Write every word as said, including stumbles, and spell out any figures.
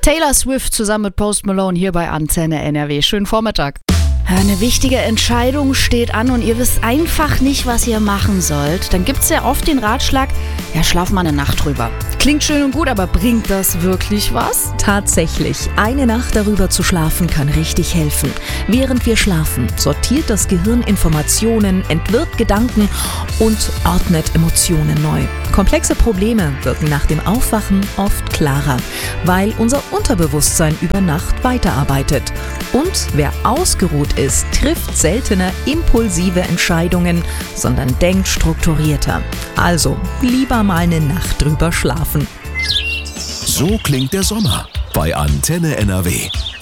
Taylor Swift zusammen mit Post Malone hier bei Antenne N R W. Schönen Vormittag. Eine wichtige Entscheidung steht an und ihr wisst einfach nicht, was ihr machen sollt. Dann gibt's ja oft den Ratschlag, ja, schlaf mal eine Nacht drüber. Klingt schön und gut, aber bringt das wirklich was? Tatsächlich, eine Nacht darüber zu schlafen kann richtig helfen. Während wir schlafen, sortiert das Gehirn Informationen, entwirrt Gedanken und ordnet Emotionen neu. Komplexe Probleme wirken nach dem Aufwachen oft klarer, weil unser Unterbewusstsein über Nacht weiterarbeitet. Und wer ausgeruht ist, trifft seltener impulsive Entscheidungen, sondern denkt strukturierter. Also lieber mal eine Nacht drüber schlafen. So klingt der Sommer bei Antenne N R W.